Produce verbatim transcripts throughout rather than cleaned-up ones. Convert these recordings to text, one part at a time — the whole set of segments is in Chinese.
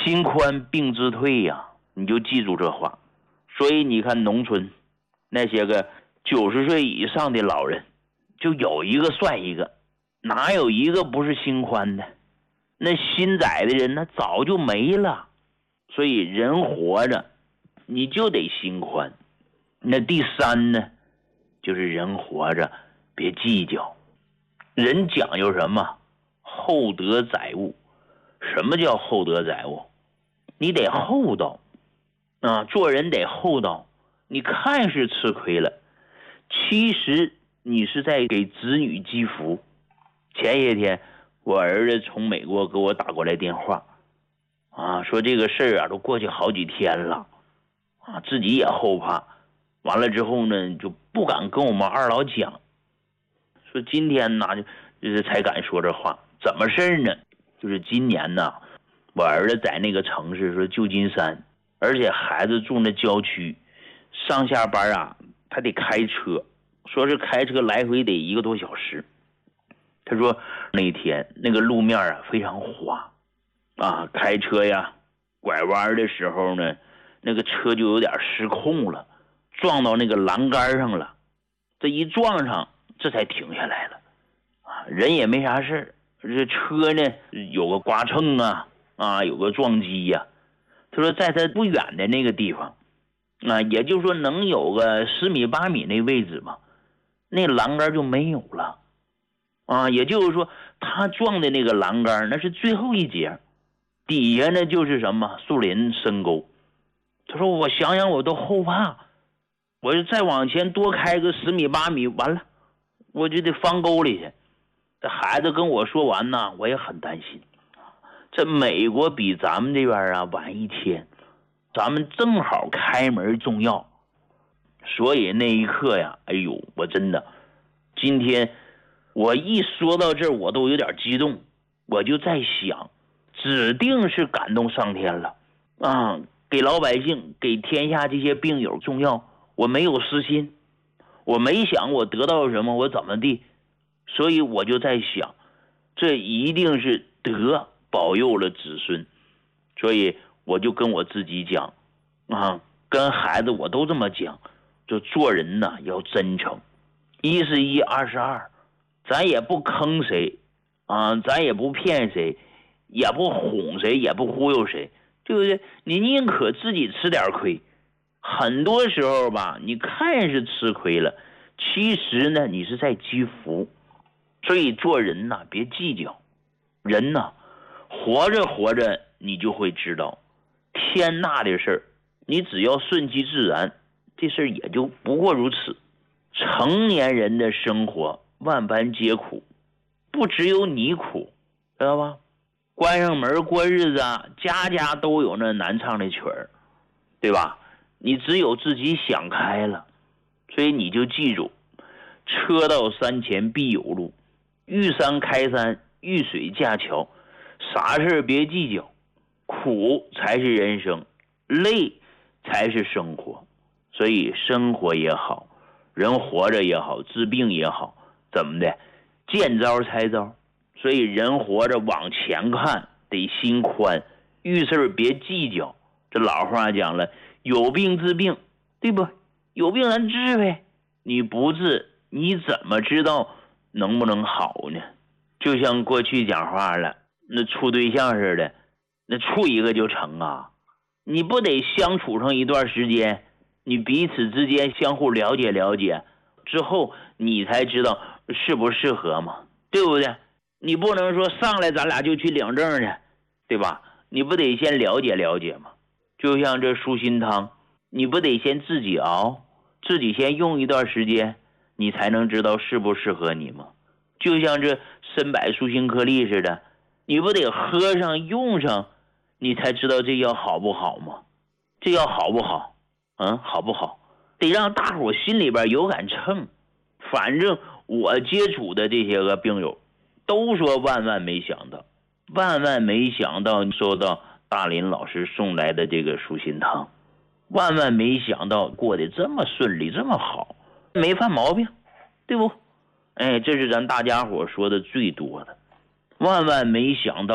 心宽病自退呀、啊，你就记住这话。所以你看农村那些个九十岁以上的老人，就有一个算一个，哪有一个不是心宽的？那心窄的人那早就没了。所以人活着你就得心宽。那第三呢，就是人活着别计较。人讲究什么？厚德载物。什么叫厚德载物？你得厚道啊，做人得厚道。你看是吃亏了，其实你是在给子女积福。前些天我儿子从美国给我打过来电话啊，说这个事儿啊都过去好几天了啊，自己也后怕。完了之后呢，就不敢跟我们二老讲，说今天呢就就是才敢说这话。怎么事呢？就是今年呢，我儿子在那个城市说旧金山，而且孩子住那郊区，上下班啊他得开车，说是开车来回得一个多小时。他说那天那个路面啊非常滑啊，开车呀拐弯的时候呢，那个车就有点失控了，撞到那个栏杆上了。这一撞上，这才停下来了啊，人也没啥事，这车呢有个刮蹭啊啊，有个撞击呀、啊。他说在他不远的那个地方啊，也就是说能有个十米八米那位置吧，那栏杆就没有了啊，也就是说他撞的那个栏杆那是最后一节，底下呢就是什么树林深沟。他说我想想我都后怕，我就再往前多开个十米八米，完了我就得翻沟里去。这孩子跟我说完呢，我也很担心。这美国比咱们这边啊晚一天，咱们正好开门种药，所以那一刻呀，哎呦，我真的今天我一说到这儿我都有点激动。我就在想，指定是感动上天了啊，给老百姓给天下这些病友种药，我没有私心，我没想我得到什么我怎么地，所以我就在想，这一定是德保佑了子孙。所以我就跟我自己讲啊，跟孩子我都这么讲，就做人呢要真诚，一是一，二是二，咱也不坑谁啊，咱也不骗谁，也不哄谁，也不忽悠谁，对不对？你宁可自己吃点亏。很多时候吧，你看是吃亏了，其实呢你是在积福。所以做人呢别计较，人呢活着活着你就会知道天大的事儿，你只要顺其自然，这事儿也就不过如此。成年人的生活万般皆苦，不只有你苦，知道吧？关上门过日子啊，家家都有那难唱的曲儿，对吧？你只有自己想开了。所以你就记住，车到山前必有路，遇山开山，遇水架桥，啥事别计较，苦才是人生，累才是生活。所以生活也好，人活着也好，治病也好，怎么的，见招拆招。所以人活着往前看得心宽，遇事别计较。这老话讲了，有病治病，对不？有病咱治呗，你不治你怎么知道能不能好呢？就像过去讲话了，那处对象似的，那处一个就成啊，你不得相处上一段时间，你彼此之间相互了解了解之后，你才知道适不适合嘛，对不对？你不能说上来咱俩就去领证去，对吧？你不得先了解了解嘛。就像这舒心汤，你不得先自己熬，自己先用一段时间，你才能知道适不适合你吗？就像这参柏舒心颗粒似的，你不得喝上用上，你才知道这药好不好吗？这药好不好？嗯，好不好？得让大伙心里边有杆秤。反正我接触的这些个病友都说万万没想到，万万没想到收到大林老师送来的这个舒心汤，万万没想到过得这么顺利这么好，没犯毛病，对不？哎，这是咱大家伙说的最多的。万万没想到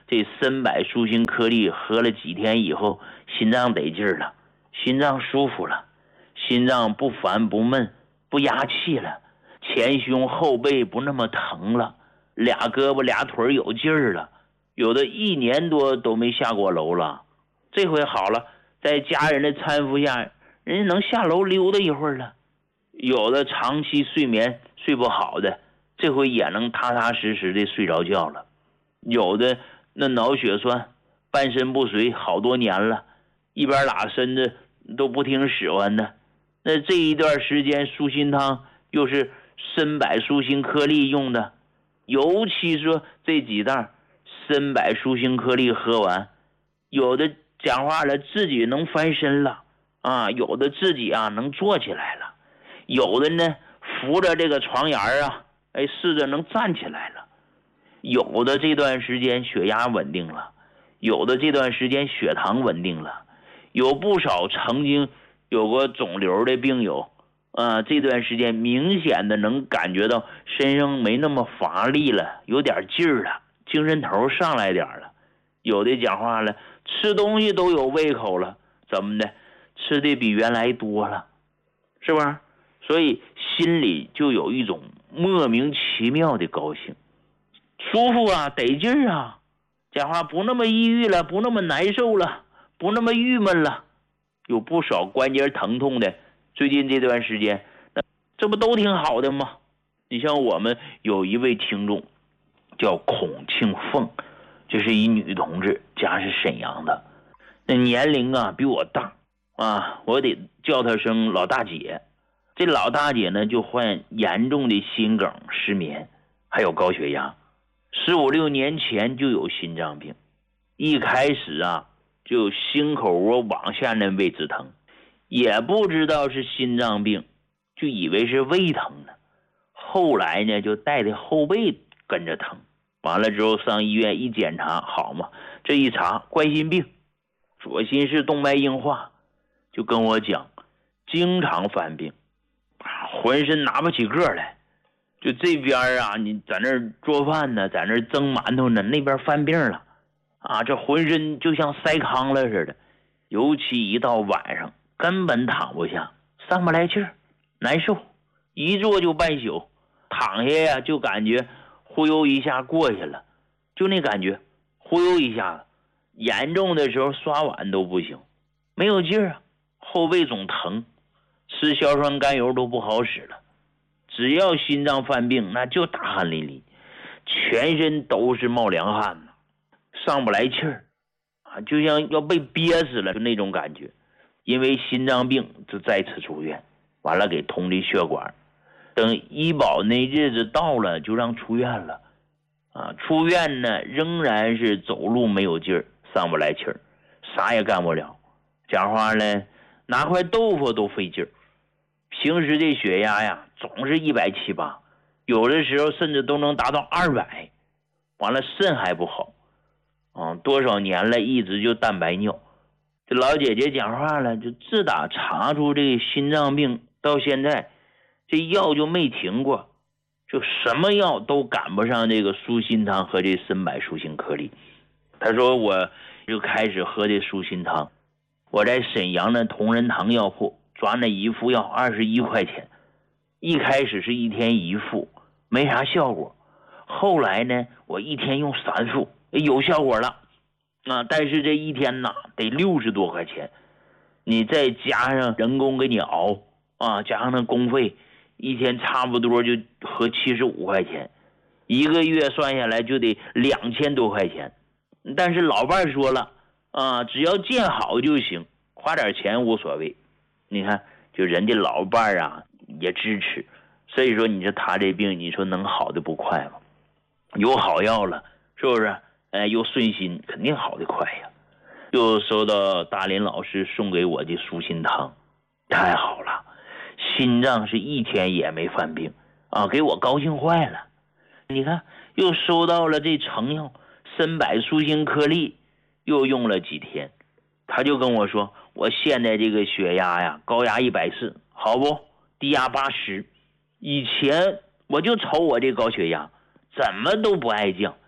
这参柏舒心颗粒喝了几天以后，心脏得劲儿了，心脏舒服了，心脏不烦不闷不压气了，前胸后背不那么疼了，俩胳膊俩腿有劲儿了，有的一年多都没下过楼了，这回好了，在家人的搀扶下，人家能下楼溜达一会儿了。有的长期睡眠睡不好的，这回也能踏踏实实的睡着觉了。有的那脑血栓半身不遂好多年了，一边拉身子都不听使唤的，那这一段时间舒心汤又是参柏舒心颗粒用的，尤其说这几袋参柏舒心颗粒喝完，有的讲话了自己能翻身了啊，有的自己啊能坐起来了，有的呢扶着这个床沿啊，哎试着能站起来了，有的这段时间血压稳定了，有的这段时间血糖稳定了，有不少曾经有过肿瘤的病友啊，这段时间明显的能感觉到身上没那么乏力了，有点劲儿了，精神头上来点了。有的讲话了，吃东西都有胃口了，怎么的，吃的比原来多了，是吧？所以心里就有一种莫名其妙的高兴，舒服啊，得劲儿啊，讲话不那么抑郁了，不那么难受了，不那么郁闷了。有不少关节疼痛的，最近这段时间这不都挺好的吗？你像我们有一位听众叫孔庆凤，这是一女同志，家是沈阳的，那年龄啊比我大啊，我得叫她声老大姐。这老大姐呢就患严重的心梗、失眠还有高血压，十五六年前就有心脏病，一开始啊就心口窝往下那位置疼，也不知道是心脏病，就以为是胃疼呢，后来呢就带的后背跟着疼，完了之后上医院一检查，好嘛，这一查冠心病，左心室动脉硬化，就跟我讲经常犯病，浑身拿不起个来，就这边啊你在那儿做饭呢，在那儿蒸馒头呢，那边犯病了啊，这浑身就像塞糠了似的，尤其一到晚上根本躺不下，上不来气儿，难受，一坐就半宿，躺下呀就感觉忽悠一下过去了，就那感觉忽悠一下子，严重的时候刷碗都不行，没有劲儿啊，后背总疼，吃硝酸甘油都不好使了，只要心脏犯病那就大汗淋漓，全身都是冒凉汗呢，上不来气儿啊，就像要被憋死了，就那种感觉。因为心脏病就再次住院，完了给通的血管，等医保那日子到了就让出院了啊，出院呢仍然是走路没有劲儿，上不来气儿，啥也干不了，讲话呢拿块豆腐都费劲儿，平时这血压呀总是一百七八，有的时候甚至都能达到二百，完了肾还不好啊，多少年了一直就蛋白尿。这老姐姐讲话了，就自打查出这个心脏病到现在，这药就没停过，就什么药都赶不上这个舒心汤和这参柏舒心颗粒。她说我就开始喝这舒心汤，我在沈阳的同仁堂药铺抓那一副药二十一块钱，一开始是一天一副，没啥效果，后来呢我一天用三副，有效果了啊，但是这一天呐得六十多块钱，你再加上人工给你熬啊，加上那工费，一天差不多就合七十五块钱，一个月算下来就得两千多块钱。但是老伴说了啊，只要见好就行，花点钱无所谓。你看，就人家老伴啊也支持，所以说你说他这病，你说能好的不快吗？有好药了，是不是？哎，又顺心，肯定好的快呀。又收到大林老师送给我的舒心汤，太好了，心脏是一天也没犯病啊，给我高兴坏了。你看，又收到了这成药参柏舒心颗粒，又用了几天，他就跟我说，我现在这个血压呀，高压一百四，好不？低压八十。以前我就瞅我这高血压，怎么都不爱降。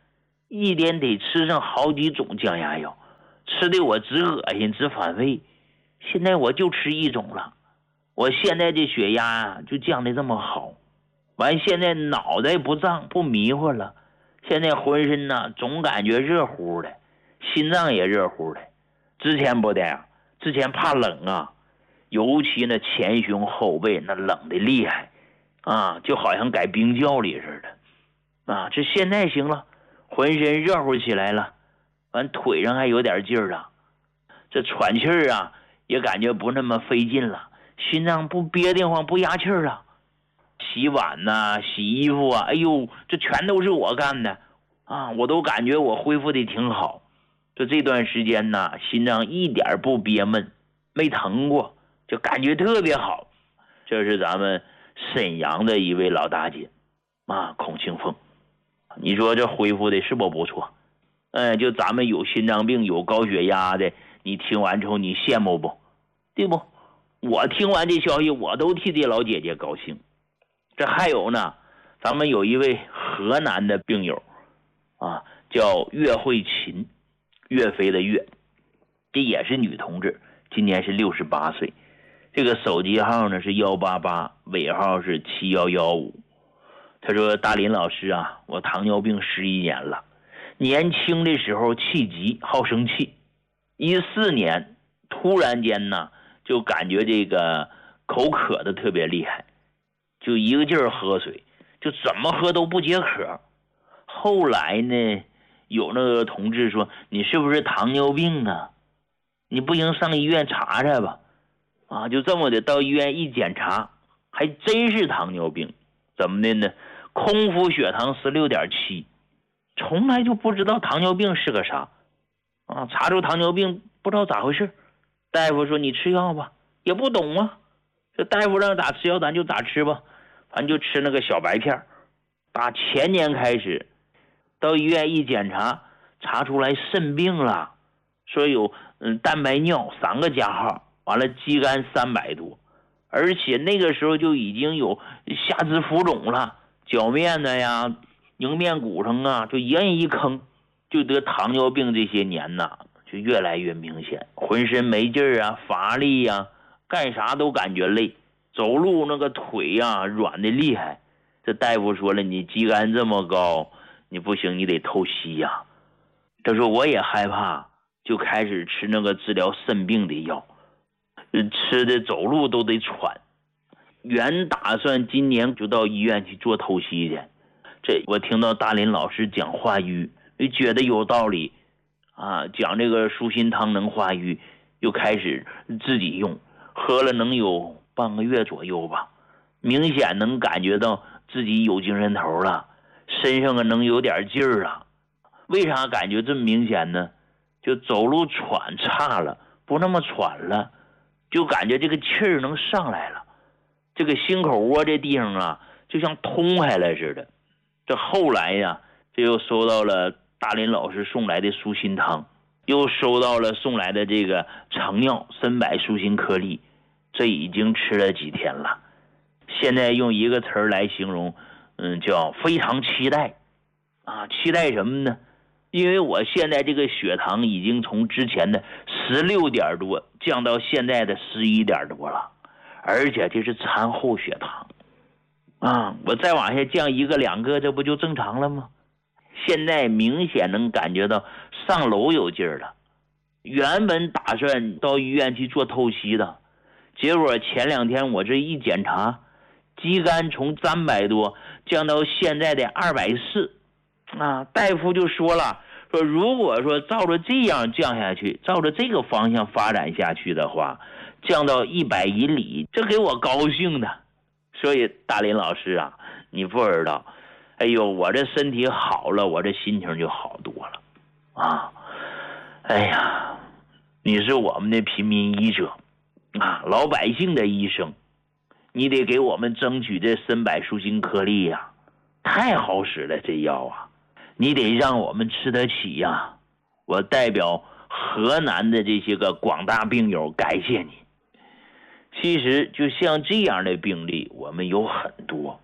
一天得吃上好几种降压药，吃的我直恶心直反胃。现在我就吃一种了，我现在这血压啊就降得这么好，完现在脑袋不胀不迷糊了，现在浑身呢总感觉热乎的，心脏也热乎的。之前不这样，之前怕冷啊，尤其那前胸后背那冷的厉害啊，就好像改冰窖里似的啊。这现在行了，浑身热乎起来了，完腿上还有点劲儿啊，这喘气儿啊也感觉不那么费劲了，心脏不憋得慌不压气儿啊。洗碗呐、啊、洗衣服啊，哎呦，这全都是我干的啊，我都感觉我恢复的挺好。就这段时间呢，心脏一点不憋闷，没疼过，就感觉特别好。这是咱们沈阳的一位老大姐啊，孔庆凤。你说这恢复的是不不错？哎，就咱们有心脏病有高血压的，你听完之后你羡慕不？对不？我听完这消息我都替这老姐姐高兴。这还有呢，咱们有一位河南的病友啊，叫岳慧琴，岳飞的岳，这也是女同志，今年是六十八岁。这个手机号呢是幺八八，尾号是七幺幺五。他说：“大林老师啊，我糖尿病十一年了，年轻的时候气急好生气，一四年突然间呢就感觉这个口渴的特别厉害。”就一个劲儿喝水，就怎么喝都不解渴。后来呢，有那个同志说：“你是不是糖尿病啊？你不行上医院查查吧。”啊，就这么的到医院一检查，还真是糖尿病。怎么的呢？空腹血糖十六点七，从来就不知道糖尿病是个啥啊。查出糖尿病不知道咋回事，大夫说你吃药吧，也不懂啊。这大夫让咋吃药咱就咋吃吧，反正就吃那个小白片。打前年开始到医院一检查，查出来肾病了，说有嗯蛋白尿三个加号，完了肌酐三百多，而且那个时候就已经有下肢浮肿了，脚面的呀迎面骨上啊就一人一坑。就得糖尿病这些年呐就越来越明显，浑身没劲儿啊，乏力呀、啊，干啥都感觉累，走路那个腿呀、啊、软的厉害。这大夫说了，你肌酐这么高，你不行，你得透析呀、啊。他说我也害怕，就开始吃那个治疗肾病的药，吃的走路都得喘。原打算今年就到医院去做透析去，这我听到大林老师讲化瘀，觉得有道理啊，讲这个舒心汤能化瘀，又开始自己用，喝了能有半个月左右吧，明显能感觉到自己有精神头了，身上啊能有点劲儿啊。为啥感觉这么明显呢？就走路喘差了，不那么喘了，就感觉这个气儿能上来了，这个心口窝这地方啊就像通开了似的。这后来呀，这又收到了大林老师送来的舒心汤，又收到了送来的这个成药参柏舒心颗粒，这已经吃了几天了。现在用一个词儿来形容，嗯，叫非常期待啊！期待什么呢？因为我现在这个血糖已经从之前的十六点多降到现在的十一点多了，而且这是餐后血糖啊！我再往下降一个两个，这不就正常了吗？现在明显能感觉到上楼有劲儿了。原本打算到医院去做透析的，结果前两天我这一检查，肌酐从三百多降到现在的二百四啊，大夫就说了，说如果说照着这样降下去，照着这个方向发展下去的话，降到一百以里，这给我高兴的。所以大林老师啊，你不知道，哎呦，我这身体好了，我这心情就好多了啊！哎呀，你是我们的平民医者啊，老百姓的医生，你得给我们争取这参柏舒心颗粒呀、啊，太好使了这药啊！你得让我们吃得起呀、啊！我代表河南的这些个广大病友感谢你。其实就像这样的病例我们有很多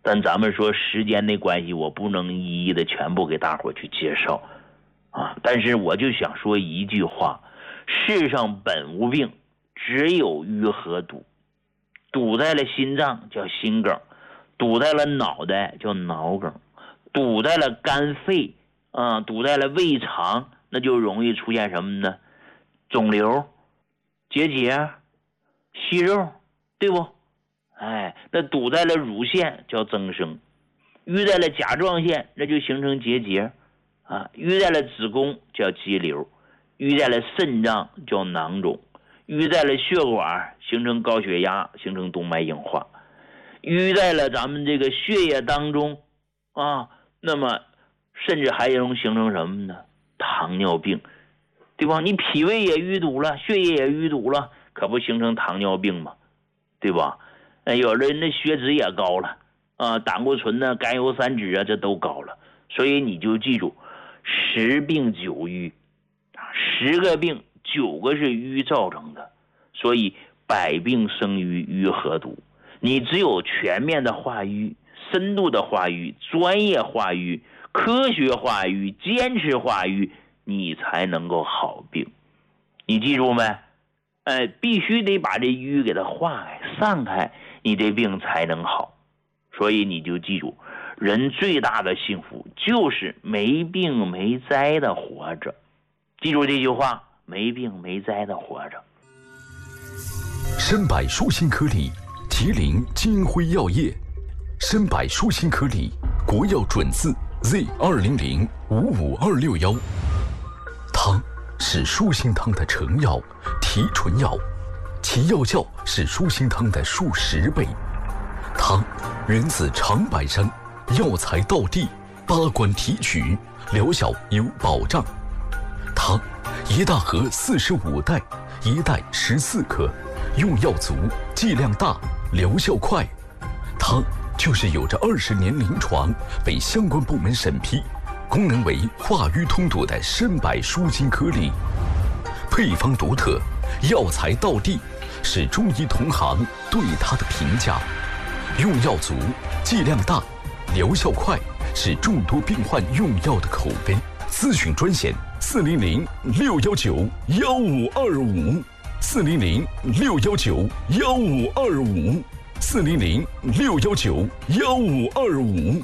但咱们说时间的关系，我不能一一的全部给大伙去介绍啊。但是我就想说一句话：世上本无病，只有淤和堵。堵在了心脏叫心梗，堵在了脑袋叫脑梗，堵在了肝肺啊、呃，堵在了胃肠，那就容易出现什么呢？肿瘤、结节、息肉，对不？哎，那堵在了乳腺叫增生，淤在了甲状腺那就形成结节啊，淤在了子宫叫肌瘤，淤在了肾脏叫囊肿，淤在了血管形成高血压，形成动脉硬化，淤在了咱们这个血液当中啊，那么甚至还能形成什么呢？糖尿病，对吧？你脾胃也淤堵了，血液也淤堵了，可不形成糖尿病吗？对吧？哎，有的人的血脂也高了啊，胆固醇呢、甘油三酯啊，这都高了。所以你就记住，十病九瘀啊，十个病九个是瘀造成的。所以百病生于瘀和堵。你只有全面的化瘀、深度的化瘀、专业化瘀、科学化瘀、坚持化瘀，你才能够好病。你记住没？哎，必须得把这瘀给它化开、散开，你这病才能好。所以你就记住，人最大的幸福就是没病没灾的活着。记住这句话，没病没灾的活着。 参百舒心颗粒，麒麟金辉药业。参百舒心颗粒，国药准字 Z 二零零五五二六幺。汤是舒心汤的成药、提纯药，其药效是舒心汤的数十倍。汤源自长白山，药材到地，八关提取，疗效有保障。汤一大盒四十五袋，一袋十四克，用药足，剂量大，疗效快。汤就是有着二十年临床，被相关部门审批，功能为化瘀通堵的参百舒心颗粒。配方独特，药材到地，是中医同行对它的评价。用药足，剂量大，疗效快，是众多病患用药的口碑。咨询专线：四零零六幺九幺五二五，四零零六幺九幺五二五，四零零六幺九幺五二五。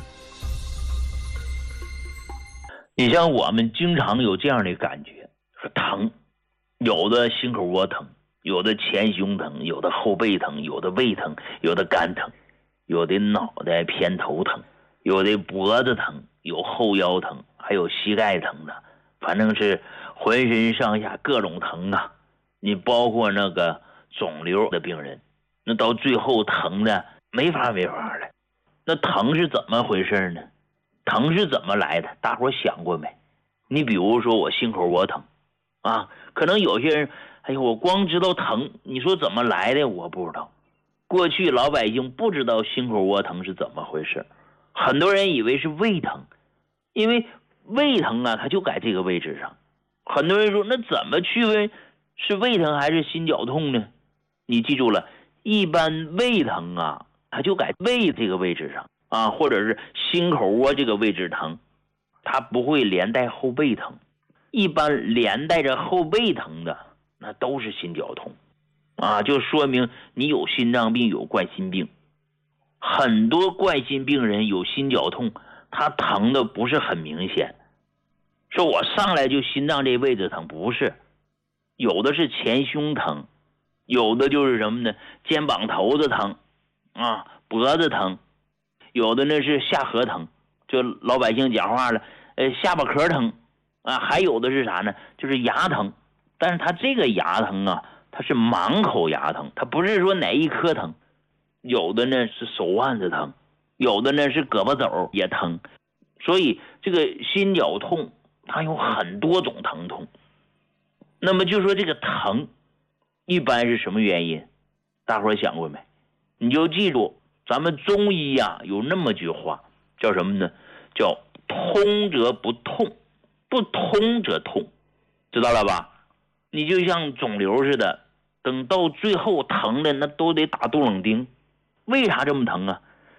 你像我们经常有这样的感觉，说疼，有的心口窝疼，有的前胸疼，有的后背疼，有的胃疼，有的肝疼，有的脑袋偏头疼，有的脖子疼，有后腰疼，还有膝盖疼的，反正是浑身上下各种疼啊。你包括那个肿瘤的病人，那到最后疼的没法没法了。那疼是怎么回事呢？疼是怎么来的？大伙想过没？你比如说我心口窝疼啊，可能有些人，哎呦，我光知道疼，你说怎么来的我不知道。过去老百姓不知道心口窝疼是怎么回事，很多人以为是胃疼，因为胃疼啊，它就在这个位置上。很多人说，那怎么区分是胃疼还是心绞痛呢？你记住了，一般胃疼啊，它就在胃这个位置上啊，或者是心口窝这个位置疼，它不会连带后背疼。一般连带着后背疼的，那都是心绞痛啊，就说明你有心脏病，有冠心病。很多冠心病人有心绞痛，他疼的不是很明显，说我上来就心脏这位置疼，不是，有的是前胸疼，有的就是什么呢？肩膀头子疼啊，脖子疼，有的呢是下颌疼，就老百姓讲话了，呃，下巴壳疼啊，还有的是啥呢？就是牙疼，但是他这个牙疼啊，它是满口牙疼，它不是说哪一颗疼，有的呢是手腕子疼，有的呢是胳膊肘也疼，所以这个心绞痛它有很多种疼痛。那么就说这个疼一般是什么原因？大伙想过没？你就记住，咱们中医呀、啊、有那么句话叫什么呢？叫通则不痛，不通则痛，知道了吧？你就像肿瘤似的，等到最后疼的那都得打杜冷丁。为啥这么疼啊？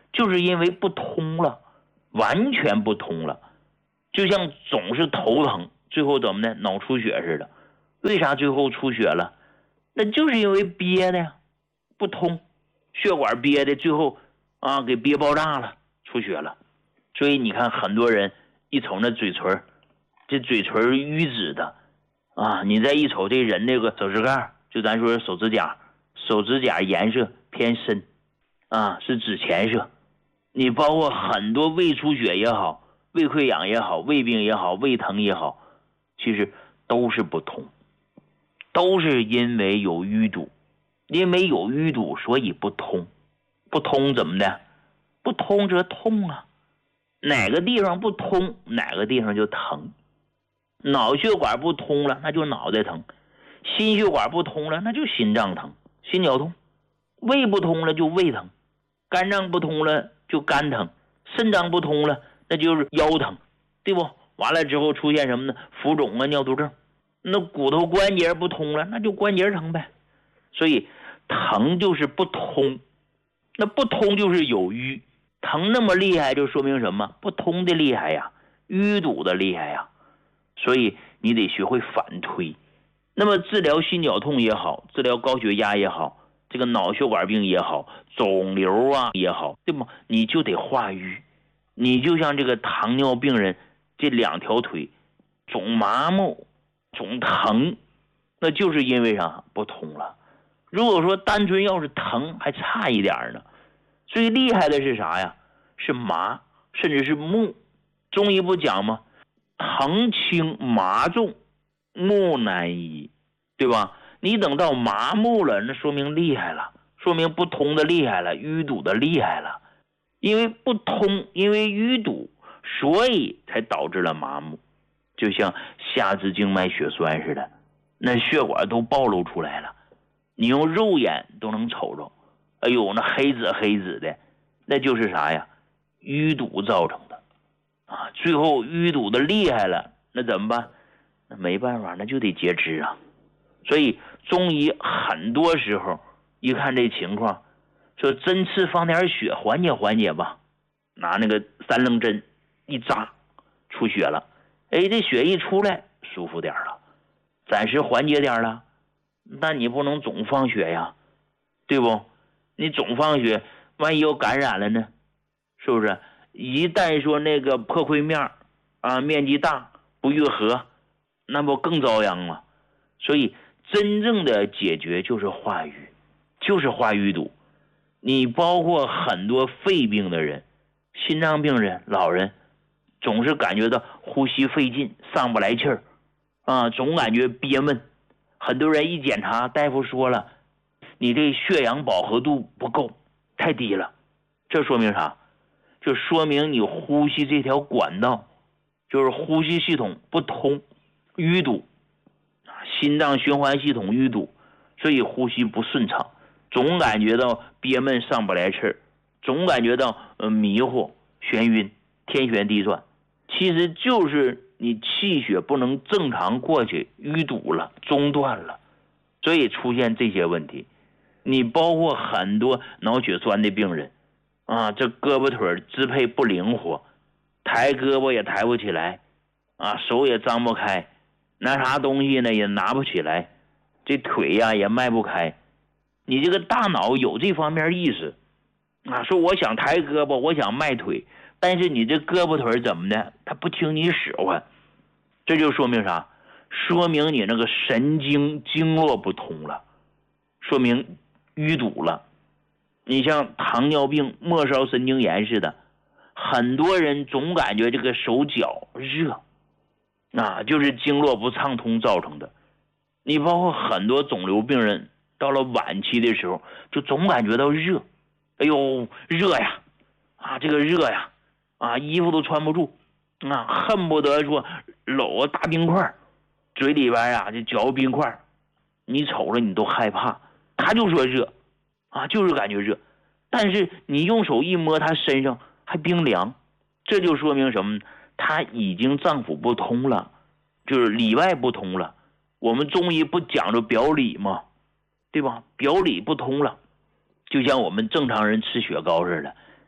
就是因为不通了，完全不通了，就像总是头疼，最后怎么的脑出血似的。为啥最后出血了？那就是因为憋的呀，不通，血管憋的，最后啊给憋爆炸了，出血了。所以你看很多人一瞅那嘴唇，这嘴唇淤紫的啊，你再一瞅这人那个手指盖，就咱说手指甲，手指甲颜色偏深啊，是紫浅色。你包括很多胃出血也好，胃溃疡也好，胃病也好，胃疼也好，其实都是不通，都是因为有淤堵，因为有淤堵所以不通，不通怎么的？不通则痛啊，哪个地方不通，哪个地方就疼。脑血管不通了，那就脑袋疼；心血管不通了，那就心脏疼、心绞痛；胃不通了就胃疼；肝脏不通了就肝疼；肾脏不通了那就是腰疼，对不？完了之后出现什么呢？浮肿啊、尿毒症。那骨头关节不通了，那就关节疼呗。所以疼就是不通，那不通就是有淤。疼那么厉害，就说明什么？不通的厉害呀，淤堵的厉害呀。所以你得学会反推。那么治疗心绞痛也好，治疗高血压也好，这个脑血管病也好，肿瘤啊也好，对吗？你就得化瘀。你就像这个糖尿病人，这两条腿总麻木、总疼，那就是因为啥？不通了。如果说单纯要是疼还差一点呢。最厉害的是啥呀？是麻，甚至是木。中医不讲吗？疼轻麻重，木难医，对吧？你等到麻木了，那说明厉害了，说明不通的厉害了，淤堵的厉害了。因为不通，因为淤堵，所以才导致了麻木。就像下肢静脉血栓似的，那血管都暴露出来了，你用肉眼都能瞅着。哎呦，那黑紫黑紫的，那就是啥呀？淤堵造成的啊！最后淤堵的厉害了，那怎么办？那没办法，那就得截肢啊。所以中医很多时候一看这情况，说针刺放点血缓解缓解吧，拿那个三棱针一扎，出血了，哎，这血一出来舒服点了，暂时缓解点了，但你不能总放血呀，对不？你总放血，万一有感染了呢？是不是？一旦说那个破溃面啊面积大不愈合，那不更遭殃吗？所以真正的解决就是化瘀，就是化淤堵。你包括很多肺病的人、心脏病人、老人，总是感觉到呼吸费劲，上不来气儿啊，总感觉憋闷。很多人一检查，大夫说了，你这血氧饱和度不够，太低了。这说明啥？就说明你呼吸这条管道，就是呼吸系统不通，淤堵，心脏循环系统淤堵，所以呼吸不顺畅，总感觉到憋闷上不来气儿，总感觉到呃迷糊眩晕天旋地转，其实就是你气血不能正常过去，淤堵了，中断了，所以出现这些问题。你包括很多脑血栓的病人啊，这胳膊腿支配不灵活，抬胳膊也抬不起来啊，手也张不开，拿啥东西呢也拿不起来，这腿呀也迈不开。你这个大脑有这方面意识啊，说我想抬胳膊，我想迈腿，但是你这胳膊腿怎么的，他不听你使唤。这就说明啥？说明你那个神经经络不通了，说明淤堵了。你像糖尿病、末梢神经炎似的，很多人总感觉这个手脚热啊，就是经络不畅通造成的。你包括很多肿瘤病人到了晚期的时候，就总感觉到热，哎呦热呀啊，这个热呀啊，衣服都穿不住啊，恨不得说搂个大冰块，嘴里边呀就嚼冰块，你瞅着你都害怕。他就说热啊，就是感觉热，但是你用手一摸他身上还冰凉，这就说明什么？他已经脏腑不通了，就是里外不通了。我们中医不讲究表里吗？对吧？表里不通了，就像我们正常人吃雪糕似的，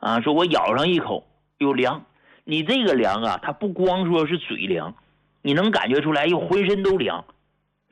啊，说我咬上一口有凉，你这个凉啊，它不光说是嘴凉，你能感觉出来，又浑身都凉，